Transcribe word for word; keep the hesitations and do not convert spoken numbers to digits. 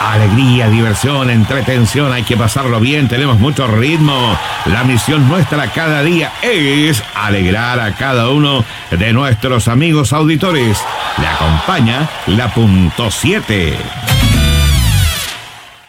Alegría, diversión, entretención, hay que pasarlo bien, tenemos mucho ritmo. La misión nuestra cada día es alegrar a cada uno de nuestros amigos auditores. Le acompaña la punto siete.